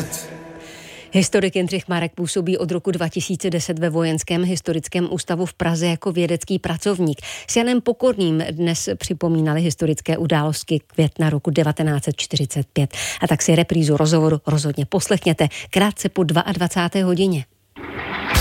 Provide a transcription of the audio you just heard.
Historik Jindřich Marek působí od roku 2010 ve Vojenském historickém ústavu v Praze jako vědecký pracovník. S Janem Pokorným dnes připomínali historické události května roku 1945. A tak si reprízu rozhovoru rozhodně poslechněte krátce po 22. hodině.